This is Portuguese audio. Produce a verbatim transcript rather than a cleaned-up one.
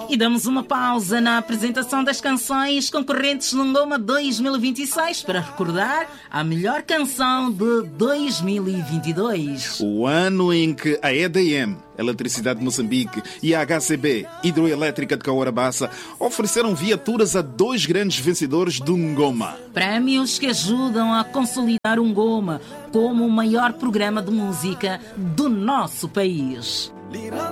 E damos uma pausa na apresentação das canções concorrentes no Ngoma dois mil e vinte e seis para recordar a melhor canção de dois mil e vinte e dois. O ano em que a E D M, Eletricidade de Moçambique, e a H C B, Hidroelétrica de Cauarabaça, ofereceram viaturas a dois grandes vencedores do Ngoma. Prémios que ajudam a consolidar o Ngoma como o maior programa de música do nosso país.